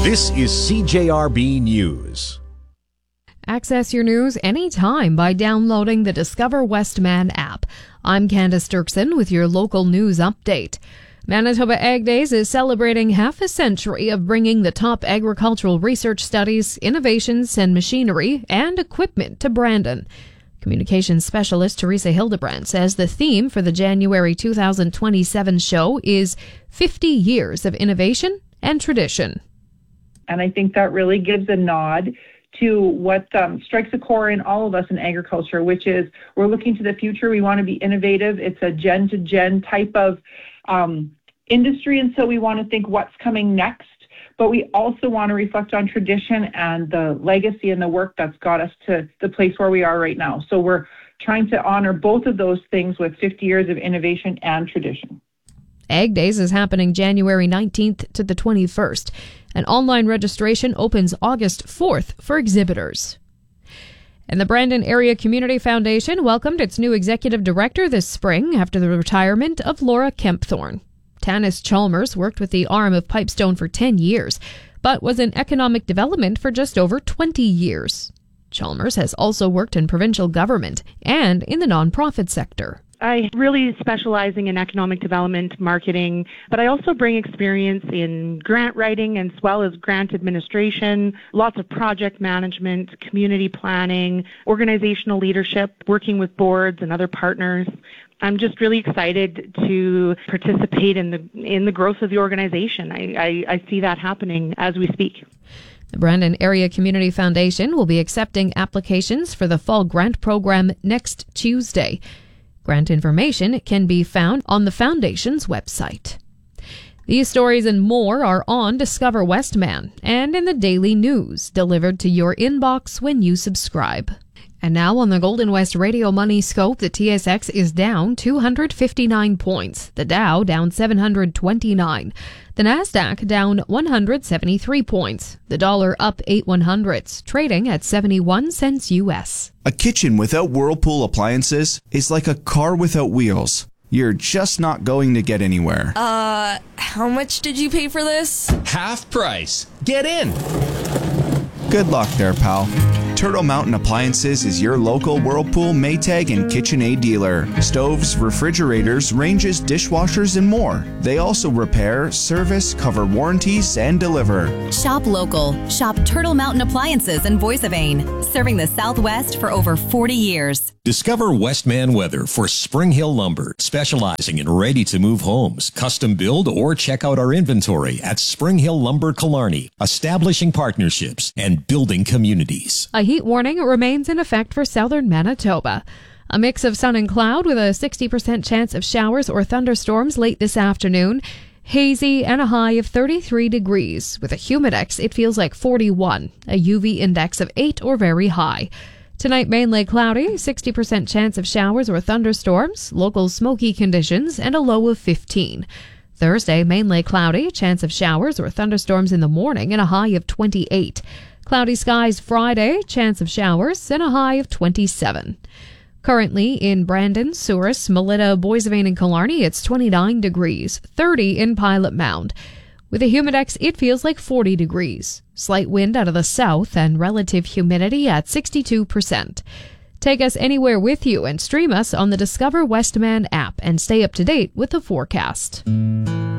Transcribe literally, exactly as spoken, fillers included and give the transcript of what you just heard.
This is C J R B News. Access your news anytime by downloading the Discover Westman app. I'm Candace Dirksen with your local news update. Manitoba Ag Days is celebrating half a century of bringing the top agricultural research studies, innovations, and machinery and equipment to Brandon. Communications specialist Teresa Hildebrandt says the theme for the January two thousand twenty-seven show is fifty years of innovation and tradition. And I think that really gives a nod to what um, strikes a core in all of us in agriculture, which is we're looking to the future. We want to be innovative. It's a gen-to-gen type of um, industry, and so we want to think what's coming next. But we also want to reflect on tradition and the legacy and the work that's got us to the place where we are right now. So we're trying to honor both of those things with fifty years of innovation and tradition. Ag Days is happening January nineteenth to the twenty-first, and online registration opens August fourth for exhibitors. And the Brandon Area Community Foundation welcomed its new executive director this spring after the retirement of Laura Kempthorne. Tanis Chalmers worked with the arm of Pipestone for ten years, but was in economic development for just over twenty years. Chalmers has also worked in provincial government and in the nonprofit sector. I really specializing in economic development, marketing, but I also bring experience in grant writing as well as grant administration, lots of project management, community planning, organizational leadership, working with boards and other partners. I'm just really excited to participate in the in the growth of the organization. I, I, I see that happening as we speak. The Brandon Area Community Foundation will be accepting applications for the fall grant program next Tuesday. Grant information can be found on the Foundation's website. These stories and more are on Discover Westman and in the Daily News, delivered to your inbox when you subscribe. And now on the Golden West Radio Money Scope, the T S X is down two hundred fifty-nine points, the Dow down seven hundred twenty-nine, the Nasdaq down one hundred seventy-three points, the dollar up eight one hundredths, trading at seventy-one cents U S. A kitchen without Whirlpool appliances is like a car without wheels. You're just not going to get anywhere. Uh, how much did you pay for this? Half price. Get in. Good luck there, pal. Turtle Mountain Appliances is your local Whirlpool, Maytag, and KitchenAid dealer. Stoves, refrigerators, ranges, dishwashers, and more. They also repair, service, cover warranties, and deliver. Shop local. Shop Turtle Mountain Appliances in Voice of Ain, serving the Southwest for over forty years. Discover Westman Weather for Spring Hill Lumber, specializing in ready-to-move homes, custom build, or check out our inventory at Spring Hill Lumber Killarney, establishing partnerships and building communities. A heat warning remains in effect for southern Manitoba. A mix of sun and cloud with a sixty percent chance of showers or thunderstorms late this afternoon. Hazy and a high of thirty-three degrees. With a humidex, it feels like forty-one. A U V index of eight or very high. Tonight, mainly cloudy, sixty percent chance of showers or thunderstorms, local smoky conditions, and a low of fifteen. Thursday, mainly cloudy, chance of showers or thunderstorms in the morning, and a high of twenty-eight. Cloudy skies Friday, chance of showers, and a high of twenty-seven. Currently in Brandon, Souris, Melita, Boissevain, and Killarney, it's twenty-nine degrees, thirty in Pilot Mound. With a humidex, it feels like forty degrees. Slight wind out of the south and relative humidity at sixty-two percent. Take us anywhere with you and stream us on the Discover Westman app and stay up to date with the forecast.